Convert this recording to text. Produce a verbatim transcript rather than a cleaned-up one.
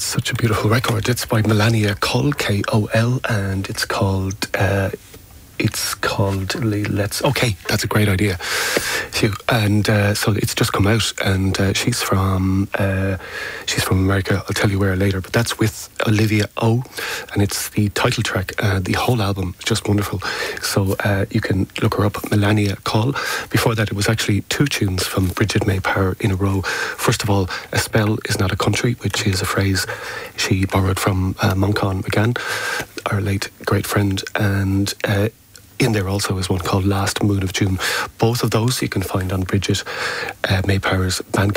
That's such a beautiful record. It's by Melania Kol, K O L, and it's called... Uh, It's called Let's... Okay, that's a great idea. Phew. And uh, so it's just come out, and uh, she's from uh, she's from America. I'll tell you where later. But that's with Olivia O, and it's the title track. Uh, the whole album is just wonderful. So uh, you can look her up, Melania Kol. Before that, it was actually two tunes from Bridget May Power in a row. First of all, A Spell Is Not a Country, which is a phrase she borrowed from uh, Moncan McGann, our late great friend, and... Uh, In there also is one called Last Moon of June. Both of those you can find on Bridget uh, May Power's Bandcamp.